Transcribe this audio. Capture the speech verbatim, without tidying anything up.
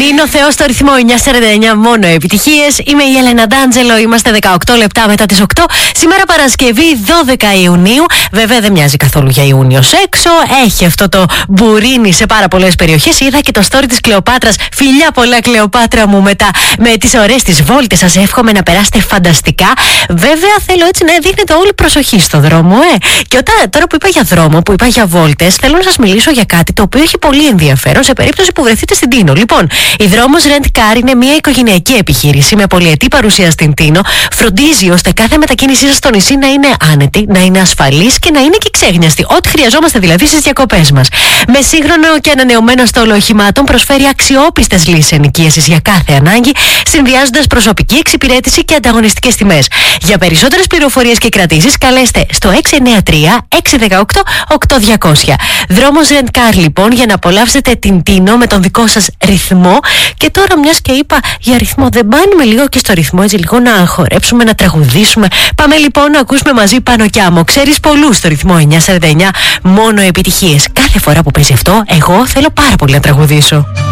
Νίνο Θεό στο ρυθμό εννιά σαράντα εννιά, μόνο επιτυχίες. Είμαι η Έλενα Ντάντζελο, είμαστε δεκαοκτώ λεπτά μετά τις οκτώ. Σήμερα Παρασκευή δώδεκα Ιουνίου. Βέβαια δεν μοιάζει καθόλου για Ιούνιος έξω. Έχει αυτό το μπουρίνι σε πάρα πολλές περιοχές. Είδα και το story της Κλεοπάτρας. Φιλιά πολλά, Κλεοπάτρα μου, μετά με τις ωραίες τις βόλτες. Σας εύχομαι να περάσετε φανταστικά. Βέβαια θέλω έτσι να δείχνετε όλη προσοχή στο δρόμο, ε. Και όταν, τώρα που είπα για δρόμο, που είπα για βόλτες, θέλω να σας μιλήσω για κάτι το οποίο έχει πολύ ενδιαφέρον σε περίπτωση που βρεθείτε στην Τίνο. Λοιπόν, η Δρόμος Rent Car είναι μια οικογενειακή επιχείρηση με πολυετή παρουσία στην Τίνο. Φροντίζει ώστε κάθε μετακίνησή σας στο νησί να είναι άνετη, να είναι ασφαλής και να είναι και ξέχνιαστη. Ό,τι χρειαζόμαστε δηλαδή στις διακοπές μας. Με σύγχρονο και ανανεωμένο στόλο οχημάτων προσφέρει αξιόπιστες λύσεις ενοικίασης για κάθε ανάγκη, συνδυάζοντας προσωπική εξυπηρέτηση και ανταγωνιστικές τιμές. Για περισσότερες πληροφορίες και κρατήσεις, καλέστε στο έξι εννιά τρία έξι ένα οκτώ οκτώ διακόσια. Δρόμος Rent Car λοιπόν, για να απολαύσετε την Τίνο με τον δικό σας ρυθμό. Και τώρα, μιας και είπα για ρυθμό, δεν μπάνουμε λίγο και στο ρυθμό, έτσι λίγο να χορέψουμε, να τραγουδήσουμε? Πάμε λοιπόν να ακούσουμε μαζί Πάνω κι Άμμο. Ξέρεις πολλούς στο ρυθμό εννιά σαράντα εννιά, μόνο επιτυχίες. Κάθε φορά που παίζει αυτό, εγώ θέλω πάρα πολύ να τραγουδήσω.